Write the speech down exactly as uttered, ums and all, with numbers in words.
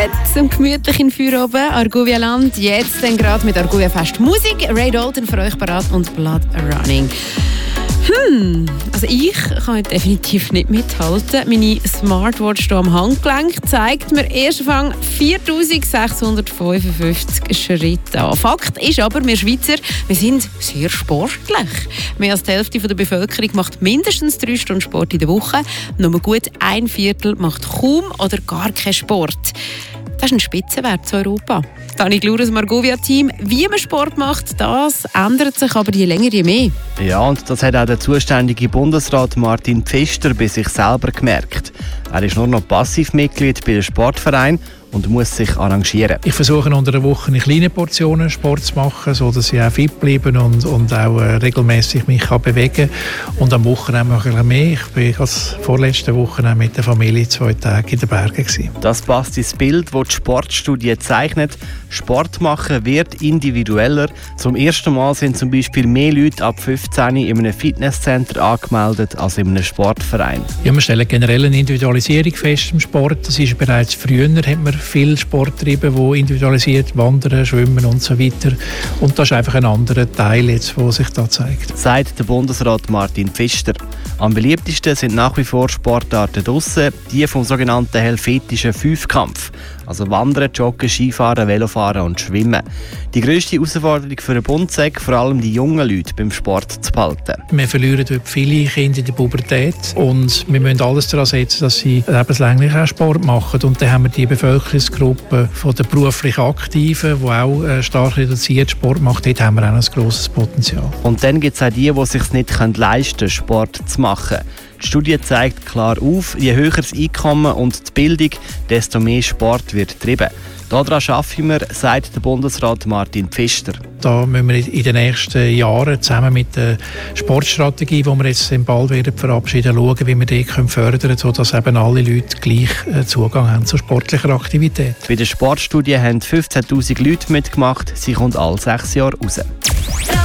Zum gemütlichen Feierabend, Argovia Land, jetzt dann gerade mit Argovia Fest Musik. Ray Dalton für euch parat und Blood Running. Hm, also ich kann heute definitiv nicht mithalten. Meine Smartwatch hier am Handgelenk zeigt mir erst Anfang viertausendsechshundertfünfundfünfzig Schritte an. Fakt ist aber, wir Schweizer, wir sind sehr sportlich. Mehr als die Hälfte der Bevölkerung macht mindestens drei Stunden Sport in der Woche. Nur gut ein Viertel macht kaum oder gar keinen Sport. Das ist ein Spitzenwert zu Europa. Dani Glur aus dem Argovia-Team. Wie man Sport macht, das ändert sich aber je länger, je mehr. Ja, und das hat auch der zuständige Bundesrat Martin Pfister bei sich selber gemerkt. Er ist nur noch Passivmitglied bei dem Sportverein und muss sich arrangieren. Ich versuche unter der Woche in kleinen Portionen Sport zu machen, sodass ich auch fit bleibe und, und auch äh, regelmäßig mich kann bewegen kann. Und am Wochenende mache ich ein bisschen mehr. Ich war als vorletzte Woche mit der Familie zwei Tage in den Bergen gewesen. Das passt ins Bild, das die Sportstudie zeichnet. Sport machen wird individueller. Zum ersten Mal sind zum Beispiel mehr Leute ab fünfzehn in einem Fitnesscenter angemeldet als in einem Sportverein. Ja, wir stellen generell eine Individualisierung fest im Sport. Das ist bereits früher, hat man viel Sport treiben, wo individualisiert wandern, schwimmen und so weiter. Und das ist einfach ein anderer Teil, jetzt, der sich da zeigt. Sagt der Bundesrat Martin Pfister. Am beliebtesten sind nach wie vor Sportarten draussen, die vom sogenannten helvetischen Fünfkampf. Also Wandern, Joggen, Skifahren, Velofahren und Schwimmen. Die grösste Herausforderung für den Bund ist, vor allem die jungen Leute beim Sport zu behalten. Wir verlieren dort viele Kinder in der Pubertät und wir müssen alles daran setzen, dass sie lebenslänglich auch Sport machen. Und dann haben wir die Bevölkerungsgruppe von den beruflich Aktiven, die auch stark reduziert Sport machen. Dort haben wir auch ein grosses Potenzial. Und dann gibt es auch die, die es sich nicht leisten können, Sport zu machen. Die Studie zeigt klar auf, je höher das Einkommen und die Bildung, desto mehr Sport wird getrieben. Daran arbeiten wir, sagt der Bundesrat Martin Pfister. Da müssen wir in den nächsten Jahren zusammen mit der Sportstrategie, die wir jetzt bald werden verabschieden, schauen, wie wir die fördern können, sodass eben alle Leute gleich Zugang haben zu sportlicher Aktivität. Bei der Sportstudie haben fünfzehntausend Leute mitgemacht. Sie kommt alle sechs Jahre raus.